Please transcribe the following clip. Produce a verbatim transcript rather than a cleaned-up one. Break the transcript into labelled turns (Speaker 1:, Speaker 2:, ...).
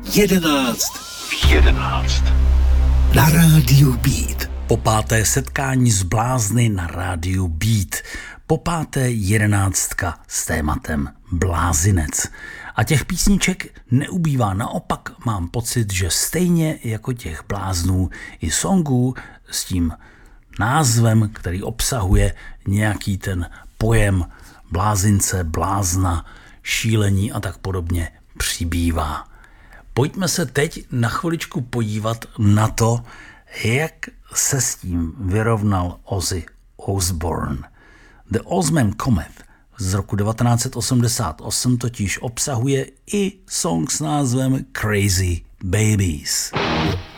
Speaker 1: Jedenáct. Jedenáct. Na rádiu Beat.
Speaker 2: Po páté setkání s blázny na rádiu Beat. Po páté jedenáctka s tématem blázinec. A těch písniček neubývá, naopak mám pocit, že stejně jako těch bláznů i songů s tím názvem, který obsahuje nějaký ten pojem blázince, blázna, šílení a tak podobně, přibývá. Pojďme se teď na chviličku podívat na to, jak se s tím vyrovnal Ozzy Osbourne. The Ozman Comet z roku devatenáct set osmdesát osm totiž obsahuje i song s názvem Crazy Babies.